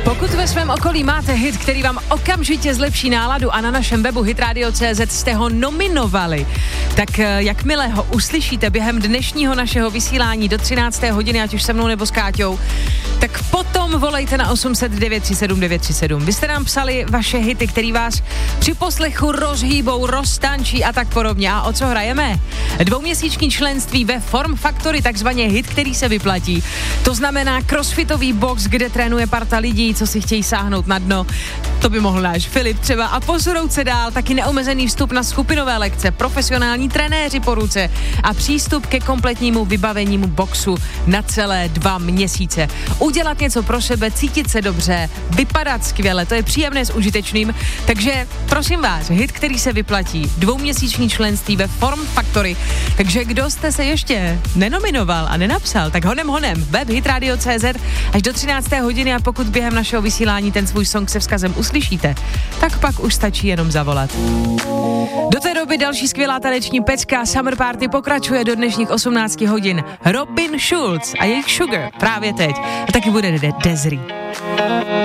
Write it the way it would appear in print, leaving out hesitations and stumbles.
Pokud ve svém okolí máte hit, který vám okamžitě zlepší náladu a na našem webu hitradio.cz jste ho nominovali, tak jakmile ho uslyšíte během dnešního našeho vysílání do 13. hodiny, ať už se mnou nebo s Káťou, tak potom volejte na 800 937 937. Vy jste nám psali vaše hity, který vás při poslechu rozhýbou, roztančí a tak podobně. A o co hrajeme? 2měsíční členství ve Form Factory, takzvaně hit, který se vyplatí. To znamená crossfitový box, kde trénuje parta lidí, co si chtějí sáhnout na dno. To by mohl náš Filip třeba a posunout se dál, taky neomezený vstup na skupinové lekce, profesionální trenéři po ruce a přístup ke kompletnímu vybavenímu boxu na celé 2 měsíce. Udělat něco pro sebe, cítit se dobře, vypadat skvěle, to je příjemné s užitečným, takže prosím vás, hit, který se vyplatí, 2měsíční členství ve Form Factory. Takže kdo jste se ještě nenominoval a nenapsal, tak honem, web hitradio.cz až do 13. hodiny a pokud během našeho vysílání ten svůj song se vzkazem uslyšíte, tak pak už stačí jenom zavolat. Do té doby další skvělá taneční pecka Summer Party pokračuje do dnešních 18 hodin. Robin Schulz a jejich Sugar právě teď. A taky bude Desiree.